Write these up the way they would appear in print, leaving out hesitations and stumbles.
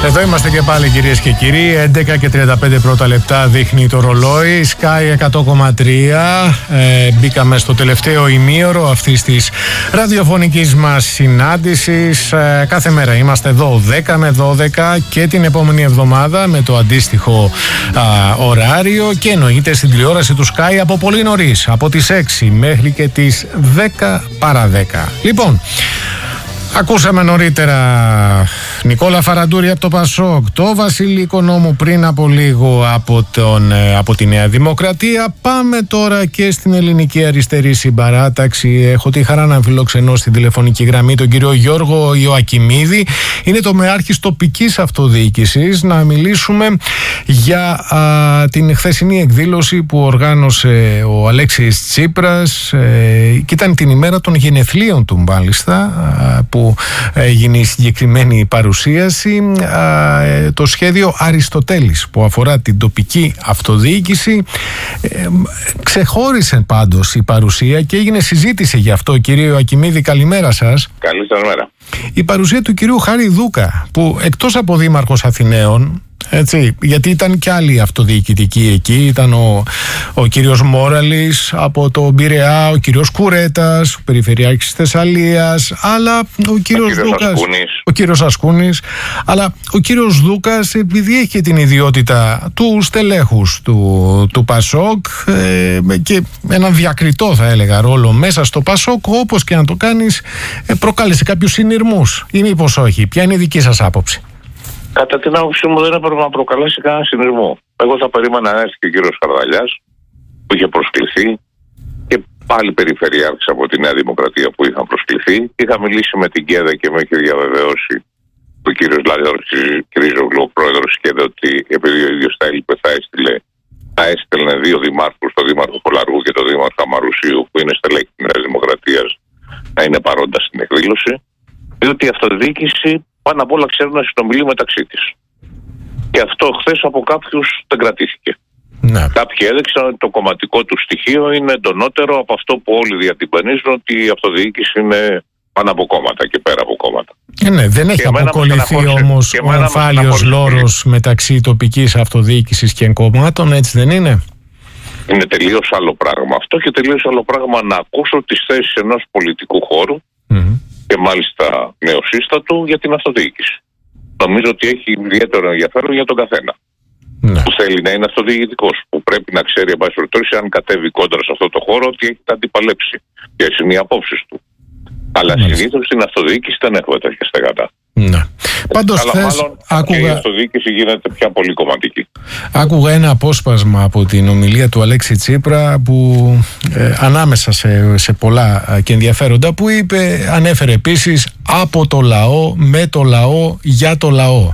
Εδώ είμαστε και πάλι, κυρίες και κύριοι. 11 και 35 πρώτα λεπτά δείχνει το ρολόι. Sky 100,3. Μπήκαμε στο τελευταίο ημίωρο αυτής της ραδιοφωνικής μας συνάντησης. Κάθε μέρα είμαστε εδώ 10 με 12 και την επόμενη εβδομάδα με το αντίστοιχο ωράριο, και εννοείται στην τηλεόραση του Sky από πολύ νωρίς, από τις 6 μέχρι και τις 10 παρά 10. Λοιπόν, ακούσαμε νωρίτερα Νικόλα Φαραντούρη από το Πασόκ, το Βασίλη Οικονόμου πριν από λίγο από τη Νέα Δημοκρατία. Πάμε τώρα και στην Ελληνική Αριστερή Συμπαράταξη. Έχω τη χαρά να φιλοξενώ στην τηλεφωνική γραμμή τον κύριο Γιώργο Ιωακιμίδη. Είναι τομεάρχης τοπικής αυτοδιοίκησης. Να μιλήσουμε για την χθεσινή εκδήλωση που οργάνωσε ο Αλέξης Τσίπρας, και ήταν την ημέρα των γενεθλίων του μάλιστα, που έγινε η συγκεκριμένη παρουσίαση, το σχέδιο Αριστοτέλης που αφορά την τοπική αυτοδιοίκηση. Ξεχώρισε πάντως η παρουσία και έγινε συζήτηση γι' αυτό. Κύριε Ιωακιμίδη, καλημέρα σας. Καλή σας μέρα. Η παρουσία του κυρίου Χάρη Δούκα, που εκτός από δήμαρχος Αθηναίων, έτσι, γιατί ήταν και άλλοι αυτοδιοικητικοί εκεί, ήταν ο κύριος Μόραλης από το Πειραιά, ο κύριος Κουρέτας, ο Περιφερειάρχης της Θεσσαλίας, αλλά ο κύριος Ασκούνης, αλλά ο κύριος Δούκας, επειδή έχει την ιδιότητα του στελέχους του Πασόκ και έναν διακριτό, θα έλεγα, ρόλο μέσα στο Πασόκ, όπως και να το κάνεις, προκάλεσε κάποιους συνειρμούς, ή μήπως όχι? Ποια είναι η δική σας άποψη? Κατά την άποψή μου, δεν έπρεπε να προκαλέσει κανένα συνειρμό. Εγώ θα περίμενα να έρθει και ο κύριος Χαρδαλιάς, που είχε προσκληθεί, και πάλι περιφερειάρχης από τη Νέα Δημοκρατία που είχαν προσκληθεί. Είχα μιλήσει με την ΚΕΔΕ και με είχε διαβεβαιώσει ο κύριος Λάζαρος Κρίζογλου, ο πρόεδρος της ΚΕΔΕ, ότι επειδή ο ίδιος θα έλειπε, θα έστελνε δύο δημάρχους, τον δήμαρχο Κολαργού και τον δήμαρχο Αμαρουσίου, που είναι στελέχη της Νέας Δημοκρατίας, να είναι παρόντα στην εκδήλωση. Διότι η αυτοδιοίκηση πάνω απ' όλα ξέρουν να συνομιλεί μεταξύ της. Και αυτό χθες από κάποιους δεν κρατήθηκε. Ναι. Κάποιοι έδειξαν ότι το κομματικό του στοιχείο είναι εντονότερο από αυτό που όλοι διατυμπανίζουν, ότι η αυτοδιοίκηση είναι πάνω από κόμματα και πέρα από κόμματα. Ναι, δεν έχει αποκολληθεί όμως ο εμφάλιος λόρος μεταξύ τοπικής αυτοδιοίκησης και κομμάτων, έτσι δεν είναι? Είναι τελείως άλλο πράγμα αυτό, και τελείως άλλο πράγμα να ακούσω τις θέσεις ενός πολιτικού χώρου, και μάλιστα νεοσύστατου, για την αυτοδιοίκηση. Νομίζω ότι έχει ιδιαίτερο ενδιαφέρον για τον καθένα. Ναι. Που θέλει να είναι αυτοδιοικητικός, που πρέπει να ξέρει, εν πάση περιπτώσει, αν κατέβει κόντρα σε αυτό το χώρο, ότι έχει αντιπαλέψει. Ποιες είναι οι απόψεις του. Αλλά συνήθως στην αυτοδιοίκηση δεν έχουμε τέτοια στεγατά. Ναι. Πάντως, αλλά μάλλον και η αυτοδιοίκηση γίνεται πια πολύ κομματική. Άκουγα ένα απόσπασμα από την ομιλία του Αλέξη Τσίπρα, που ανάμεσα σε πολλά και ενδιαφέροντα, που ανέφερε επίσης από το λαό, με το λαό, για το λαό.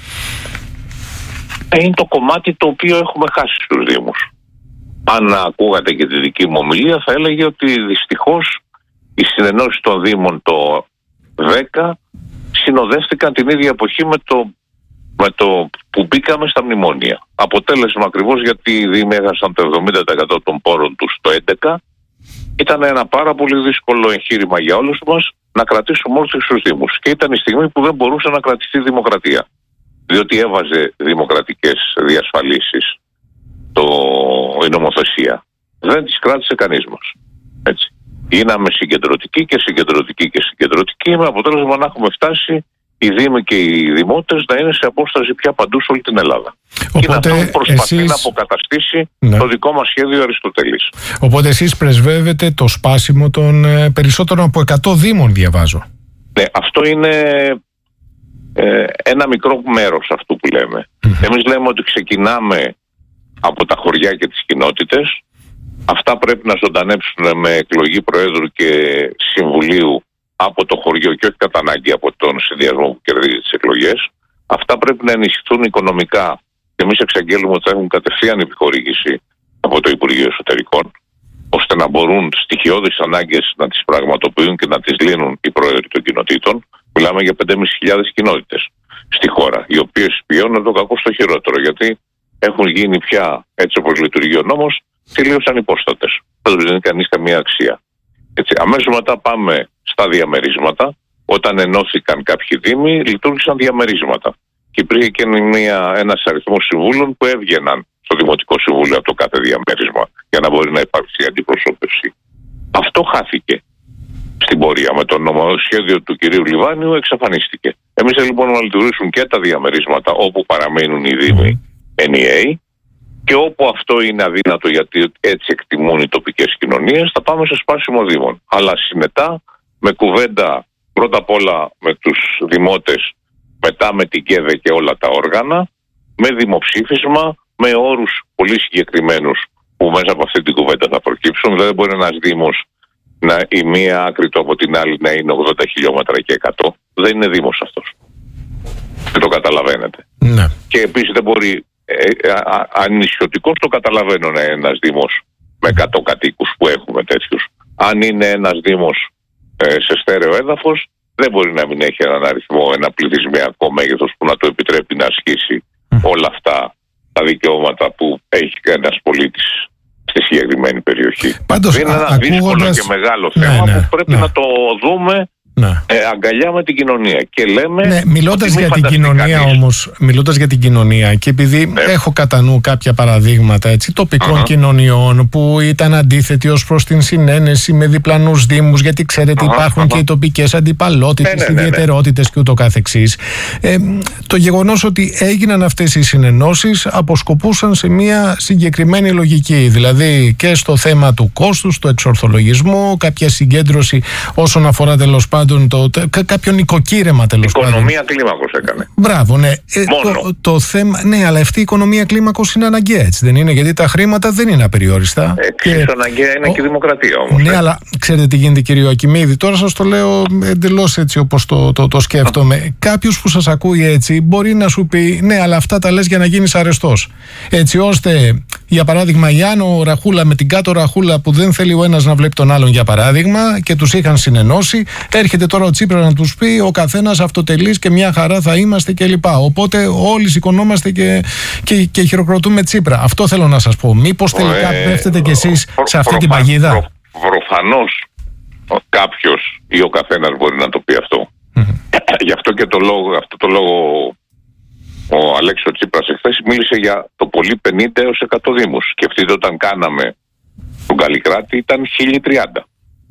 Είναι το κομμάτι το οποίο έχουμε χάσει στους Δήμους. Αν ακούγατε και τη δική μου ομιλία, θα έλεγε ότι δυστυχώς οι συνενώσεις των Δήμων το 10 συνοδεύτηκαν την ίδια εποχή με το που μπήκαμε στα μνημόνια. Αποτέλεσμα ακριβώς γιατί οι Δήμοι έχασαν το 70% των πόρων τους το 11. Ήταν ένα πάρα πολύ δύσκολο εγχείρημα για όλους μας να κρατήσουμε όλους τους Δήμους. Και ήταν η στιγμή που δεν μπορούσε να κρατηθεί η δημοκρατία. Διότι έβαζε δημοκρατικές διασφαλίσεις η νομοθεσία. Δεν τις κράτησε κανείς μας. Έτσι. Γίναμε συγκεντρωτικοί και συγκεντρωτικοί και συγκεντρωτικοί, με αποτέλεσμα να έχουμε φτάσει οι Δήμοι και οι Δημότες να είναι σε απόσταση πια παντού σε όλη την Ελλάδα. Οπότε και είναι αυτό που προσπαθεί να αποκαταστήσει το δικό μας σχέδιο Αριστοτέλης. Οπότε εσείς πρεσβεύετε το σπάσιμο των περισσότερων από 100 Δήμων, διαβάζω. Ναι, αυτό είναι ένα μικρό μέρος αυτού που λέμε. Εμείς λέμε ότι ξεκινάμε από τα χωριά και τις κοινότητες. Αυτά πρέπει να ζωντανέψουν με εκλογή Προέδρου και Συμβουλίου από το χωριό και όχι κατά ανάγκη από τον συνδυασμό που κερδίζει τις εκλογές. Αυτά πρέπει να ενισχυθούν οικονομικά, και εμείς εξαγγέλουμε ότι θα έχουν κατευθείαν επιχορήγηση από το Υπουργείο Εσωτερικών, ώστε να μπορούν στοιχειώδεις ανάγκες να τις πραγματοποιούν και να τις λύνουν οι πρόεδροι των κοινοτήτων. Μιλάμε για 5.500 κοινότητες στη χώρα, οι οποίες βιώνουν το κακό στο χειρότερο, γιατί έχουν γίνει πια, έτσι όπως λειτουργεί ο νόμος, τελείως ανυπόστατες. Δεν δίνει κανείς καμία αξία. Έτσι, αμέσως μετά πάμε στα διαμερίσματα. Όταν ενώθηκαν κάποιοι δήμοι, λειτουργήσαν διαμερίσματα. και υπήρχε και ένας αριθμός συμβούλων που έβγαιναν στο Δημοτικό Συμβούλιο από το κάθε διαμέρισμα για να μπορεί να υπάρξει αντιπροσώπευση. Αυτό χάθηκε στην πορεία. Με το νομοσχέδιο του κυρίου Λιβάνιου εξαφανίστηκε. Εμείς λοιπόν να λειτουργήσουν και τα διαμερίσματα όπου παραμένουν οι δήμοι NEA, και όπου αυτό είναι αδύνατο γιατί έτσι εκτιμούν οι τοπικές κοινωνίες, θα πάμε σε σπάσιμο δήμων. Αλλά συνετά με κουβέντα πρώτα απ' όλα με τους δημότες, μετά με την ΚΕΔΕ και όλα τα όργανα, με δημοψήφισμα, με όρους πολύ συγκεκριμένους που μέσα από αυτή την κουβέντα θα προκύψουν. Δηλαδή δεν μπορεί ένας δήμος η μία άκρη του από την άλλη να είναι 80 χιλιόμετρα και 100. Δεν είναι δήμος αυτός. Δεν το καταλαβαίνετε. Ναι. Και επίσης δεν μπορεί, αν νησιωτικός το καταλαβαίνω να είναι ένας δήμος με 100 κατοίκους που έχουμε τέτοιους. Αν είναι ένας δήμος σε στέρεο έδαφος, δεν μπορεί να μην έχει έναν αριθμό, ένα πληθυσμιακό μέγεθος που να το επιτρέπει να ασκήσει όλα αυτά τα δικαιώματα που έχει ένας πολίτης στη συγκεκριμένη περιοχή. Πάντως, είναι ένα δύσκολο και μεγάλο θέμα που πρέπει να το δούμε αγκαλιά με την κοινωνία. Και λέμε, μιλώντας για την κοινωνία όμως, μιλώντας για την κοινωνία, και επειδή έχω κατά νου κάποια παραδείγματα τοπικών κοινωνιών που ήταν αντίθετοι ως προς την συνένεση με διπλανούς δήμους, γιατί ξέρετε υπάρχουν και οι τοπικές αντιπαλότητες, ιδιαιτερότητες και ούτω καθεξής. Το γεγονός ότι έγιναν αυτές οι συνενώσεις αποσκοπούσαν σε μια συγκεκριμένη λογική, δηλαδή και στο θέμα του κόστους, του εξορθολογισμού, κάποια συγκέντρωση όσον αφορά τέλος πάντων κάποιο νοικοκύρεμα τέλος πάντων. Οικονομία κλίμακος έκανε. Μπράβο, ναι. Το θέμα, ναι, αλλά αυτή η οικονομία κλίμακος είναι αναγκαία, έτσι δεν είναι? Γιατί τα χρήματα δεν είναι απεριόριστα. Εξίσου αναγκαία είναι και η δημοκρατία όμως. Ναι, αλλά ξέρετε τι γίνεται, κύριε Ακημίδη? Τώρα σας το λέω εντελώς έτσι όπως το σκέφτομαι. Κάποιος που σας ακούει έτσι μπορεί να σου πει, ναι, αλλά αυτά τα λες για να γίνεις αρεστός. Έτσι ώστε, για παράδειγμα, η Άνω Ραχούλα με την Κάτω Ραχούλα που δεν θέλει ο ένας να βλέπει τον άλλον, για παράδειγμα, και τους είχαν συνενώσει, έρχεται τώρα ο Τσίπρας να τους πει ο καθένας αυτοτελής και μια χαρά θα είμαστε κλπ. Οπότε όλοι σηκωνόμαστε και χειροκροτούμε Τσίπρα. Αυτό θέλω να σας πω. Μήπως τελικά πέφτετε κι εσείς σε αυτή την παγίδα? Προφανώς κάποιος ή ο καθένας μπορεί να το πει αυτό. Γι' αυτό και το λόγο ο Αλέξης Τσίπρας εχθές μίλησε για το πολύ 50 έως 100 δήμους. Σκεφτείτε όταν κάναμε τον Καλλικράτη ήταν 1030.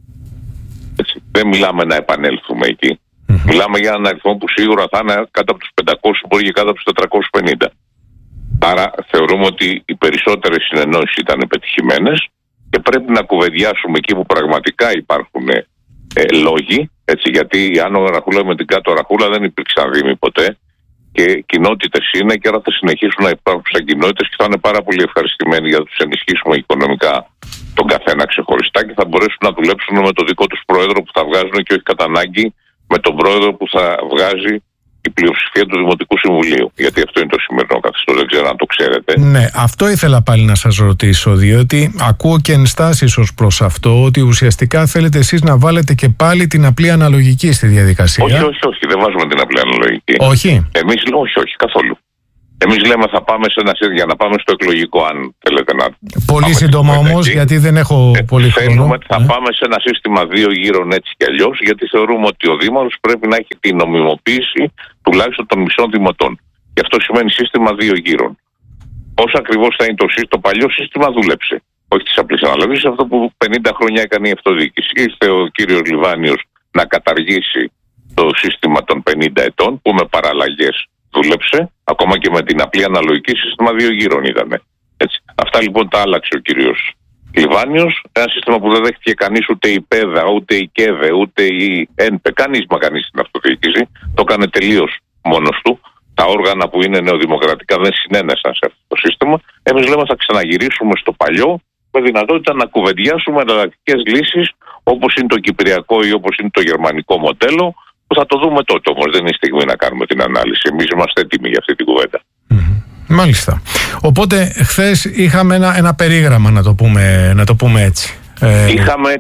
Έτσι. Δεν μιλάμε να επανέλθουμε εκεί. Μιλάμε για έναν αριθμό που σίγουρα θα είναι κάτω από τους 500, μπορεί και κάτω από τους 450. Άρα θεωρούμε ότι οι περισσότερες συνεννόησεις ήταν πετυχημένες και πρέπει να κουβεντιάσουμε εκεί που πραγματικά υπάρχουν λόγοι. Έτσι, γιατί η Άνω Ραχούλα με την Κάτω Ραχούλα δεν υπήρξαν δήμοι ποτέ και κοινότητες είναι, και άρα θα συνεχίσουν να υπάρχουν σαν κοινότητες και θα είναι πάρα πολύ ευχαριστημένοι για να τους ενισχύσουμε οικονομικά τον καθένα ξεχωριστά και θα μπορέσουν να δουλέψουν με το δικό τους πρόεδρο που θα βγάζουν και όχι κατά ανάγκη με τον πρόεδρο που θα βγάζει η πλειοψηφία του Δημοτικού Συμβουλίου. Γιατί αυτό είναι το σημερινό καθεστώς, δεν ξέρω αν το ξέρετε. Ναι, αυτό ήθελα πάλι να σας ρωτήσω, διότι ακούω και ενστάσεις ως προς αυτό, ότι ουσιαστικά θέλετε εσείς να βάλετε και πάλι την απλή αναλογική στη διαδικασία. Όχι, δεν βάζουμε την απλή αναλογική. Όχι. Εμείς λέμε όχι, καθόλου. Εμείς λέμε θα πάμε για να πάμε στο εκλογικό, αν θέλετε να. Πολύ σύντομα όμως, γιατί δεν έχω πολύ χρόνο. Θα πάμε σε ένα σύστημα 2 γύρων έτσι κι αλλιώς, γιατί θεωρούμε ότι ο Δήμαρχος πρέπει να έχει την νομιμοποίηση τουλάχιστον των μισών δημοτών. Και αυτό σημαίνει σύστημα 2 γύρων. Πώς ακριβώς θα είναι το παλιό σύστημα δούλεψε. Όχι της απλής αναλογής, αυτό που 50 χρόνια έκανε η αυτοδιοίκηση. Ήρθε ο κύριος Λιβάνιος να καταργήσει το σύστημα των 50 ετών, που με παραλλαγές δούλεψε, ακόμα και με την απλή αναλογική σύστημα 2 γύρων ήταν. Έτσι. Αυτά λοιπόν τα άλλαξε ο κύριος Λιβάνιος. Ένα σύστημα που δεν δέχτηκε κανείς, ούτε η ΠΕΔΑ, ούτε η ΚΕΔΕ, ούτε η ΕΝΠΕ, κανείς στην αυτοδιοίκηση. Το έκανε τελείως μόνος του. Τα όργανα που είναι νεοδημοκρατικά δεν συνένεσαν σε αυτό το σύστημα. Εμείς λέμε θα ξαναγυρίσουμε στο παλιό, με δυνατότητα να κουβεντιάσουμε εναλλακτικές λύσεις, όπως είναι το κυπριακό ή όπως είναι το γερμανικό μοντέλο, που θα το δούμε τότε. Όμως δεν είναι η στιγμή να κάνουμε την ανάλυση. Εμείς είμαστε έτοιμοι για αυτή την κουβέντα. Μάλιστα. Οπότε χθες είχαμε ένα περίγραμμα, να το πούμε έτσι. Είχαμε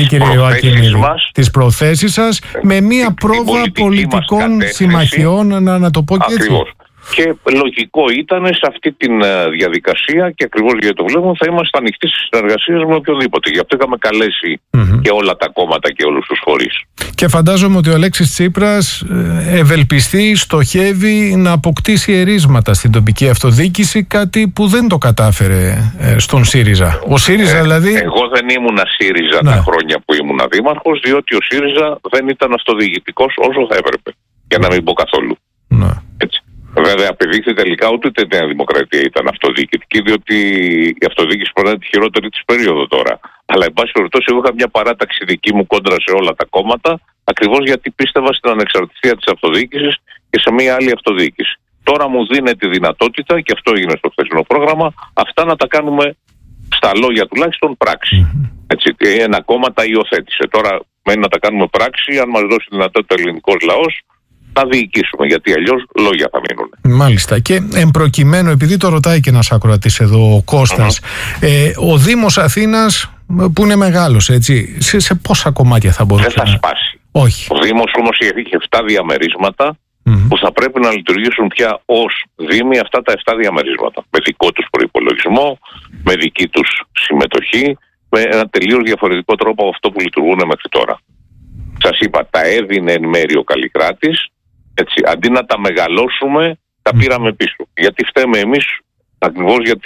τις προθέσεις σας με μία πρόβα πολιτικών συμμαχιών, να το πω και έτσι. Και λογικό ήταν σε αυτή τη διαδικασία, και ακριβώς γιατί το βλέπουμε, θα είμαστε ανοιχτοί στις συνεργασίες με οποιοδήποτε. Γι' αυτό είχαμε καλέσει και όλα τα κόμματα και όλους τους φορείς. Και φαντάζομαι ότι ο Αλέξης Τσίπρας ευελπιστεί, στοχεύει να αποκτήσει ερίσματα στην τοπική αυτοδιοίκηση, κάτι που δεν το κατάφερε στον ΣΥΡΙΖΑ. Ο ΣΥΡΙΖΑ δηλαδή... Εγώ δεν ήμουνα ΣΥΡΙΖΑ τα χρόνια που ήμουνα δήμαρχος, διότι ο ΣΥΡΙΖΑ δεν ήταν αυτοδιοικητικός όσο θα έπρεπε. Για να μην πω καθόλου. Έτσι. Βέβαια, απεδείχθη τελικά ότι ούτε η Νέα Δημοκρατία ήταν αυτοδιοικητική, διότι η αυτοδιοίκηση περνάει τη χειρότερη της περίοδο τώρα. Αλλά, εν πάση περιπτώσει, εγώ είχα μια παράταξη δική μου κόντρα σε όλα τα κόμματα, ακριβώς γιατί πίστευα στην ανεξαρτησία της αυτοδιοίκησης και σε μια άλλη αυτοδιοίκηση. Τώρα μου δίνεται τη δυνατότητα, και αυτό έγινε στο χθεσινό πρόγραμμα, αυτά να τα κάνουμε στα λόγια τουλάχιστον πράξη. Έτσι, ένα κόμμα τα υιοθέτησε. Τώρα μένει να τα κάνουμε πράξη, αν μας δώσει δυνατότητα ελληνικός λαός, να διοικήσουμε, γιατί αλλιώς λόγια θα μείνουν. Μάλιστα. Και εμπροκειμένου, επειδή το ρωτάει και ένας ακροατής εδώ, ο Κώστας, ο Δήμος Αθήνας, που είναι μεγάλος, έτσι, σε πόσα κομμάτια θα μπορούσε δεν θα σπάσει. Όχι. Ο Δήμος όμως έχει 7 διαμερίσματα που θα πρέπει να λειτουργήσουν πια ως Δήμοι αυτά τα 7 διαμερίσματα. Με δικό τους προϋπολογισμό, με δική τους συμμετοχή, με ένα τελείως διαφορετικό τρόπο από αυτό που λειτουργούν μέχρι τώρα. Σας είπα, τα έδινε εν μέρει ο Καλλικράτης. Έτσι, αντί να τα μεγαλώσουμε, τα πήραμε πίσω. Γιατί φταίμε εμείς, ακριβώς γιατί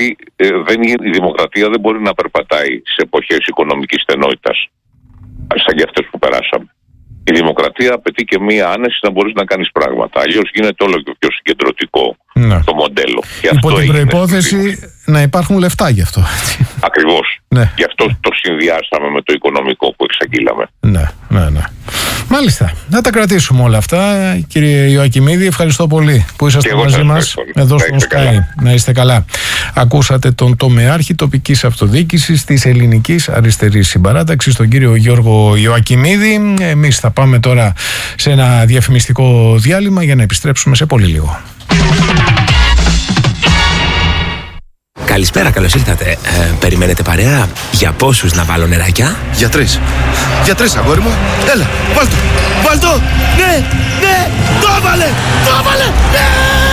η δημοκρατία δεν μπορεί να περπατάει σε εποχές οικονομικής στενότητας, σαν και αυτές που περάσαμε. Η δημοκρατία απαιτεί και μία άνεση να μπορείς να κάνεις πράγματα. Αλλιώς γίνεται όλο και πιο συγκεντρωτικό το μοντέλο. Και υπό την προϋπόθεση να υπάρχουν λεφτά γι' αυτό. Ακριβώς. Γι' αυτό το συνδυάσαμε με το οικονομικό που εξαγγείλαμε. Ναι. Μάλιστα. Να τα κρατήσουμε όλα αυτά. Κύριε Ιωακημίδη, ευχαριστώ πολύ που είσαστε μαζί μας εδώ στο Sky. Να είστε καλά. Ακούσατε τον τομεάρχη τοπικής αυτοδιοίκησης της Ελληνικής Αριστερής Συμπαράταξης, τον κύριο Γιώργο Ιωακημίδη. Εμείς θα πάμε τώρα σε ένα διαφημιστικό διάλειμμα για να επιστρέψουμε σε πολύ λίγο. Καλησπέρα, καλώς ήρθατε. Περιμένετε παρέα? Για πόσους να βάλω νεράκια? Για 3. Για 3, αγόρι μου. Έλα, βάλ' το. Ναι, το έβαλε, ναι.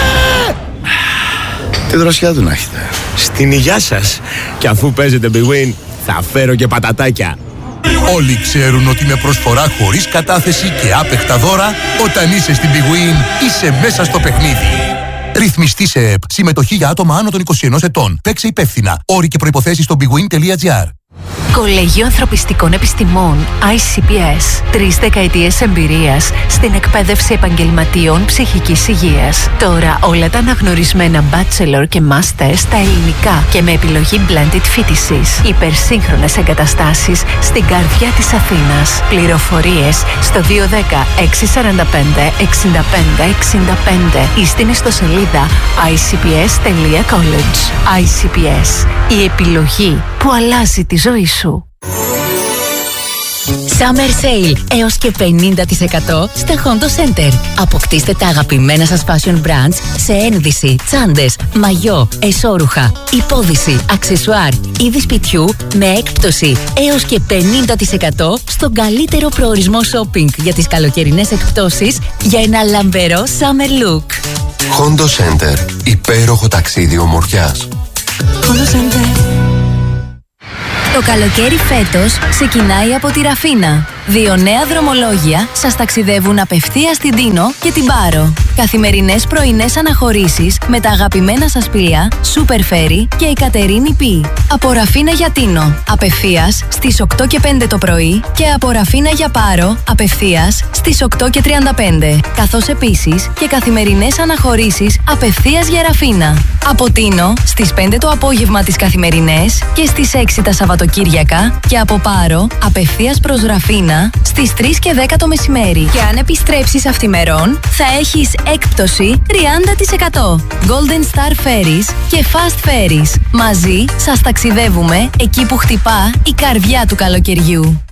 Τι δροσιά του να έχετε. Στην υγειά σας. Και αφού παίζετε Big Win, θα φέρω και πατατάκια. Όλοι ξέρουν ότι με προσφορά χωρίς κατάθεση και άπεχτα δώρα, όταν είσαι στην Big Win, είσαι μέσα στο παιχνίδι. Ρυθμιστή σε ΕΠ. Συμμετοχή για άτομα άνω των 21 ετών. Παίξε υπεύθυνα. Όροι και προϋποθέσεις στο bigwin.gr. Κολέγιο Ανθρωπιστικών Επιστημών ICPS. 3 δεκαετίες εμπειρίας στην εκπαίδευση επαγγελματιών ψυχικής υγείας. Τώρα όλα τα αναγνωρισμένα bachelor και master στα ελληνικά και με επιλογή blended φοιτησης. Υπερσύγχρονες εγκαταστάσεις στην καρδιά της Αθήνας. Πληροφορίες στο 210 645 65 65 ή στην ιστοσελίδα icps.college. ICPS. Η επιλογή που αλλάζει τη ζωή σου. Summer Sale έως και 50% στα Hondo Center. Αποκτήστε τα αγαπημένα σας fashion brands σε ένδυση, τσάντες, μαγιό, εσώρουχα, υπόδυση, αξεσουάρ, είδη σπιτιού με έκπτωση έως και 50% στον καλύτερο προορισμό shopping για τις καλοκαιρινές εκπτώσεις για ένα λαμπερό summer look. Hondo Center. Υπέροχο ταξίδι ομορφιάς. Hondo Center. Το καλοκαίρι φέτος ξεκινάει από τη Ραφίνα. 2 νέα δρομολόγια σας ταξιδεύουν απευθείας στην Τίνο και την Πάρο. Καθημερινές πρωινές αναχωρήσεις με τα αγαπημένα σας πλοία Super Ferry και η Κατερίνη Π. Από Ραφίνα για Τίνο, απευθείας στις 8 και 5 το πρωί και από Ραφίνα για Πάρο, απευθείας στις 8 και 35. Καθώς επίσης και καθημερινές αναχωρήσεις απευθείας για Ραφίνα. Από Τίνο στις 5 το απόγευμα τις καθημερινές και στις 6 τα Σαββατοκύριακα και από Πάρο απευθείας προς Ραφίνα στις 3 και 10 το μεσημέρι. Και αν επιστρέψεις αυθημερών, θα έχεις έκπτωση 30%. Golden Star Ferries και Fast Ferries. Μαζί σας ταξιδεύουμε εκεί που χτυπά η καρδιά του καλοκαιριού.